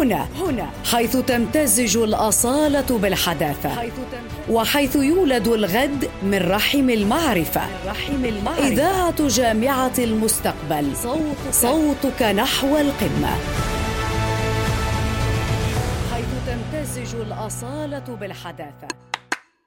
هنا حيث تمتزج الأصالة بالحداثة، وحيث يولد الغد من رحم المعرفة. إذاعة جامعة المستقبل، صوتك نحو القمة. حيث تمتزج الأصالة بالحداثة.